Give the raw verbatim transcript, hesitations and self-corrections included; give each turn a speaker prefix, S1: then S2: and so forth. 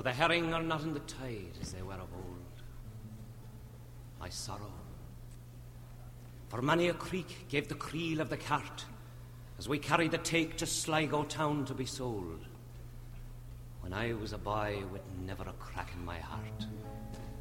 S1: the herring are not in the tide as they were of old. I sorrow, for many a creek gave the creel of the cart as we carried the take to Sligo town to be sold, when I was a boy with never a crack in my heart.